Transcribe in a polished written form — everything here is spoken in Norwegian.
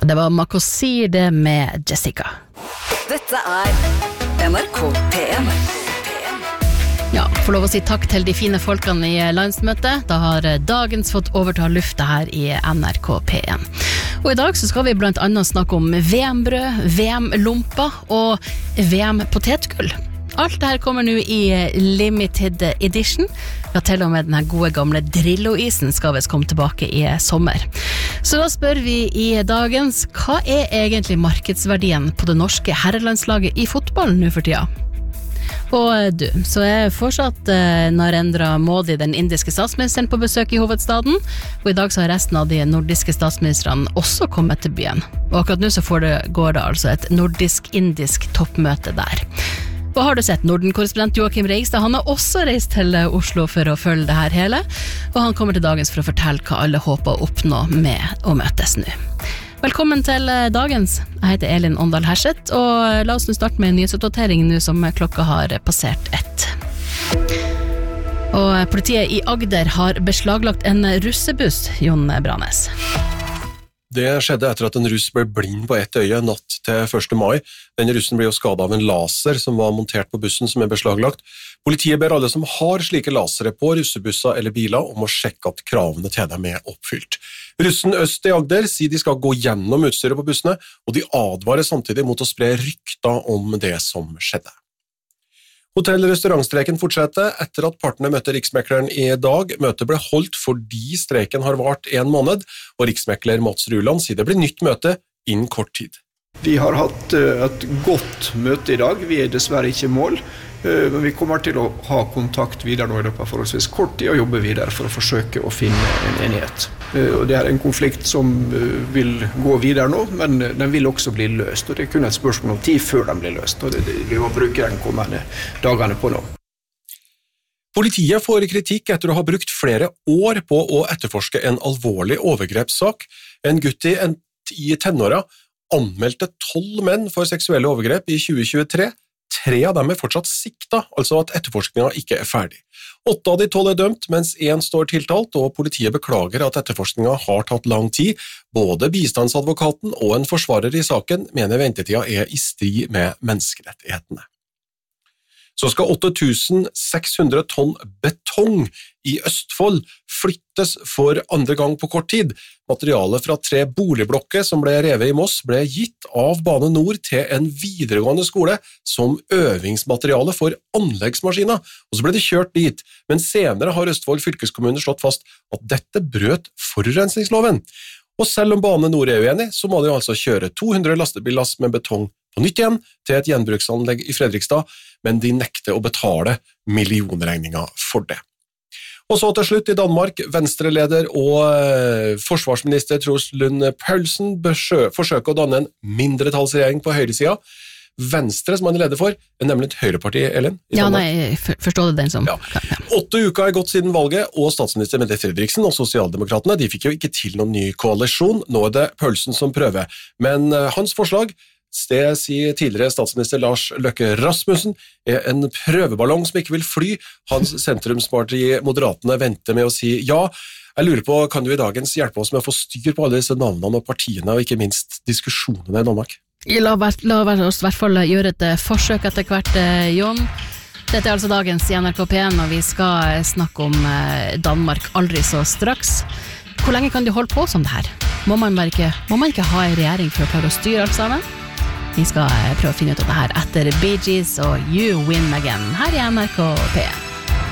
Det var Makosir det med Jessica. Dette NRK PM. Ja, får lov å si takk til de fine folkene i landsmøtet. Da har dagens fått overta lufta her i NRK P1. Og i dag så skal vi blant annet snakke om VM-brød, VM-lomper og VM-potetgull. Alt det her kommer nå i limited edition. Ja, til og med den her gode gamle Drillo-isen skal visst komme tilbake i sommer. Så da spør vi i dagens, hva egentlig markedsverdien på det norske herrelandslaget i fotball nå for tida? Og du, så fortsatt Narendra Modi, den indiske statsministeren, på besøk i hovedstaden, og i dag så har resten av de nordiske statsministrene også kommet til byen. Og akkurat nå så går det altså et nordisk-indisk toppmøte der. Og har du sett Norden-korrespondent Joachim Reigstad? Han har også reist til Oslo for å følge det her hele, og han kommer til dagens for å fortelle hva alle håper å oppnå med å møtes nå. Velkommen til dagens. Jeg heter Elin Åndal Herseth, og la oss nå starte med en nyhetsoppdatering nå som klokka har passert 1. Og politiet i Agder har beslaglagt en russebuss, Jon Branes. Det skjedde etter at en russ ble blind på ett øye natt til 1. mai. Denne russen ble jo skadet av en laser som var montert på bussen som beslaglagt. Politiet ber alle som har slike lasere på russebusser eller biler om å sjekke at kravene til dem oppfylt. Russen Øst i Agder sier de skal gå gjennom utstyret på bussene, og de advarer samtidig mot å spre rykter om det som skjedde. Hotell-restaurantstreiken fortsetter etter at partene møtte Riksmekleren i dag. Møtet ble holdt fordi streiken har vart 1 måned, og riksmekler Mats Ruland sier det blir nytt møte innen kort tid. Vi har hatt et godt møte i dag. Vi dessverre ikke i mål, men vi kommer til å ha kontakt videre nå i løpet av forholdsvis kort tid og jobbe videre for å forsøke å finne en enighet. Og det en konflikt som vil gå videre nå, men den vil også bli løst. Og det kun et spørsmål om tid før den blir løst, og det vil vi bruke den kommende dagene på nå. Politiet får kritikk etter å ha brukt flere år på å etterforske en alvorlig overgrepssak. En gutt i tenåra anmeldte 12 menn for seksuelle overgrep i 2023. 3 av dem fortsatt sikta, altså at etterforskningen ikke ferdig. 8 av de 12 dømt, mens 1 står tiltalt, og politiet beklager at etterforskningen har tatt lang tid. Både bistandsadvokaten og en forsvarer i saken mener ventetida i strid med menneskerettighetene. Så skal 8600 tonn betong i Østfold flyttes for andre gang på kort tid. Materialet fra 3 boligblokker som ble revet i Moss ble gitt av Bane Nor til en videregående skole som øvingsmateriale for anleggsmaskiner, og så ble det kjørt dit. Men senere har Østfold fylkeskommune slått fast at dette brøt forurensningsloven. Og selv om Bane Nor uenig, så må de altså kjøre 200 lastebillass med betong på nytt igjen til et gjenbruksanlegg i Fredrikstad, men de nekter å betale millionregninger for det. Og så til slutt i Danmark, Venstre-leder og forsvarsminister Troels Lund Poulsen forsøker å danne en mindretallsregjering på høyresida. Venstre, som han leder for, nemlig et høyreparti, Ellen? Ja, nei, forstår du den som... Ja. 8 uker gått siden valget, og statsminister Mette Fredriksen og Sosialdemokratene, de fikk jo ikke til noen ny koalisjon. Nå det Poulsen som prøver. Men hans forslag, det sier tidligere statsminister Lars Løkke Rasmussen, en prøveballong som ikke vil fly. Hans sentrumsparti Moderatene venter med å si ja. Jeg lurer på, kan du i dagens hjelpe oss med å få styr på alle disse navnene og partiene, og ikke minst diskusjonene i Danmark? La oss i hvert fall gjøre et forsøk etter hvert, Jon. Dette altså dagens i NRK P1, og vi skal snakke om Danmark aldri så straks. Hvor lenge kan de holde på som det her? Må man ikke ha en regjering for å klare å styre alt sammen? Vi skal prøve å finne ut av det her etter Bee Gees og You Win Again her i NRK P1.